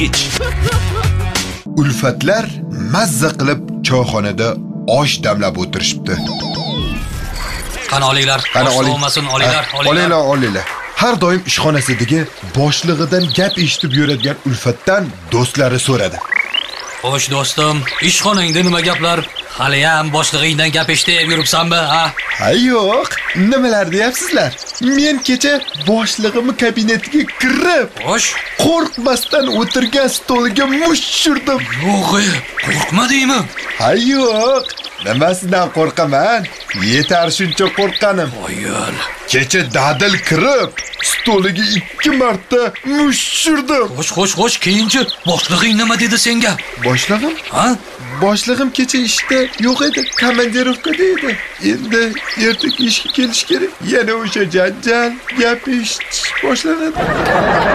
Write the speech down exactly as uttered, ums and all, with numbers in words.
Ulfatlar mazza qilib choyxonada osh damlab o'tirishibdi. Qani olinglar, boshliq olmasin, olinglar, olinglar, olinglar. Har doim ishxonasidagi boshlig'idan gap eshitib yuradigan Ulfatdan do'stlari so'radi. Xo'sh do'stim, ishxonangda nima gaplar? Hali ham boshlig'ingdan gap eshitib yuribsanmi, ha? Ha yo'q, nimalar deyapsizlar? Men kecha boshlig'imning kabinetiga kirib, Xo'sh, qo'rqmasdan o'tirgan stoliga mush tushirdim. yo'q, qo'rqmadingmi? Ha yo'q, nimasidan qo'rqaman? Yetar shuncha qo'rqqanim. Voyal. Kecha dadil kirib, stoliga ikki marta mush tushirdim. Xo'sh, xo'sh, xo'sh, keyinchi boshlig'ing nima dedi senga? Boshlig'im? Ha? Boshlig'im kecha ishda yo'q edi, komandirovkada edi. Endi ertaga ishga kelish kerak. Yana o'sha janjal, gap eshitish boshlanadi.